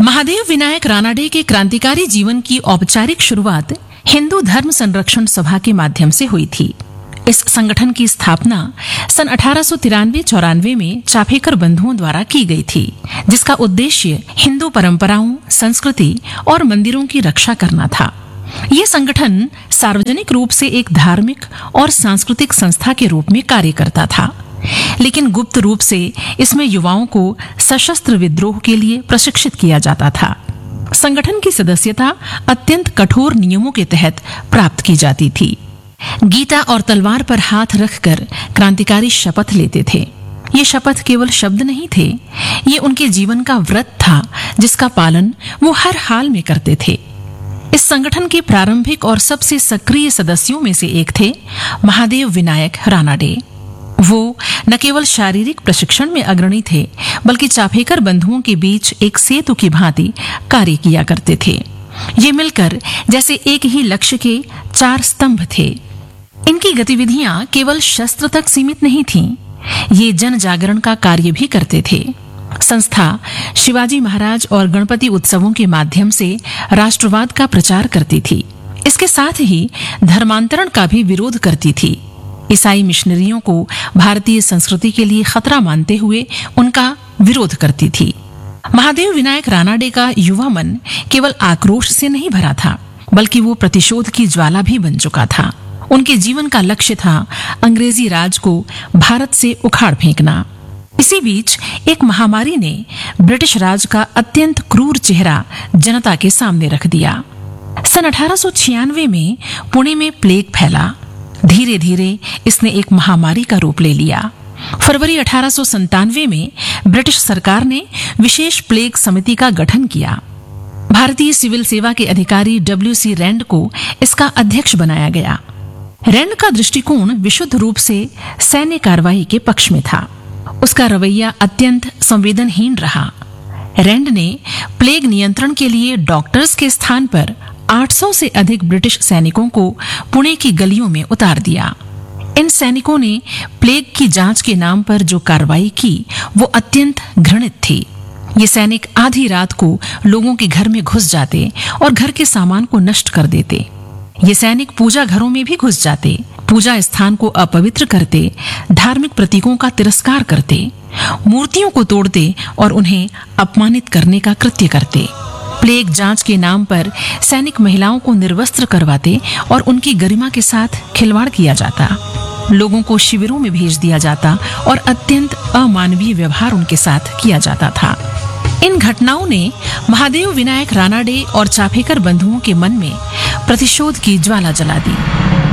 महादेव विनायक रानाडे के क्रांतिकारी जीवन की औपचारिक शुरुआत हिंदू धर्म संरक्षण सभा के माध्यम से हुई थी। इस संगठन की स्थापना सन 1893-94 में चाफेकर बंधुओं द्वारा की गई थी, जिसका उद्देश्य हिंदू परंपराओं, संस्कृति और मंदिरों की रक्षा करना था। ये संगठन सार्वजनिक रूप से एक धार्मिक और सांस्कृतिक संस्था के रूप में कार्य करता था, लेकिन गुप्त रूप से इसमें युवाओं को सशस्त्र विद्रोह के लिए प्रशिक्षित किया जाता था। संगठन की सदस्यता अत्यंत कठोर नियमों के तहत प्राप्त की जाती थी। गीता और तलवार पर हाथ रखकर क्रांतिकारी शपथ लेते थे। ये शपथ केवल शब्द नहीं थे, ये उनके जीवन का व्रत था जिसका पालन वो हर हाल में करते थे। इस संगठन के प्रारंभिक और सबसे सक्रिय सदस्यों में से एक थे महादेव विनायक रानाडे। वो न केवल शारीरिक प्रशिक्षण में अग्रणी थे, बल्कि चाफेकर बंधुओं के बीच एक सेतु की भांति कार्य किया करते थे। ये मिलकर जैसे एक ही लक्ष्य के चार स्तंभ थे। इनकी गतिविधियां केवल शस्त्र तक सीमित नहीं थीं, ये जन जागरण का कार्य भी करते थे। संस्था शिवाजी महाराज और गणपति उत्सवों के माध्यम से राष्ट्रवाद का प्रचार करती थी। इसके साथ ही धर्मांतरण का भी विरोध करती थी। ईसाई मिशनरियों को भारतीय संस्कृति के लिए खतरा मानते हुए उनका विरोध करती थी। महादेव विनायक रानाडे का युवा मन केवल आक्रोश से नहीं भरा था, बल्कि वो प्रतिशोध की ज्वाला भी बन चुका था। उनके जीवन का लक्ष्य था अंग्रेजी राज को भारत से उखाड़ फेंकना। इसी बीच एक महामारी ने ब्रिटिश राज का अत्यंत क्रूर चेहरा जनता के सामने रख दिया। सन 1896 में पुणे में प्लेग फैला। धीरे धीरे इसने एक महामारी का रूप ले लिया। फरवरी 1897 में ब्रिटिश सरकार ने विशेष प्लेग समिति का गठन किया। भारतीय सिविल सेवा के अधिकारी W.C. रैंड को इसका अध्यक्ष बनाया गया। रैंड का दृष्टिकोण विशुद्ध रूप से सैन्य कार्रवाई के पक्ष में था। उसका रवैया अत्यंत संवेदनहीन रहा। रैंड ने प्लेग नियंत्रण के लिए डॉक्टर्स के स्थान पर 800 से अधिक ब्रिटिश सैनिकों को पुणे की गलियों में उतार दिया। इन सैनिकों ने प्लेग की जांच के नाम पर जो कार्रवाई की वो अत्यंत घृणित थी। ये सैनिक आधी रात को लोगों के घर में घुस जाते और घर के सामान को नष्ट कर देते। ये सैनिक पूजा घरों में भी घुस जाते, पूजा स्थान को अपवित्र करते, धार्मिक प्रतीकों का तिरस्कार करते, मूर्तियों को तोड़ते और उन्हें अपमानित करने का कृत्य करते। प्लेग जांच के नाम पर सैनिक महिलाओं को निर्वस्त्र करवाते और उनकी गरिमा के साथ खिलवाड़ किया जाता। लोगों को शिविरों में भेज दिया जाता और अत्यंत अमानवीय व्यवहार उनके साथ किया जाता था। इन घटनाओं ने महादेव विनायक रानाडे और चाफेकर बंधुओं के मन में प्रतिशोध की ज्वाला जला दी।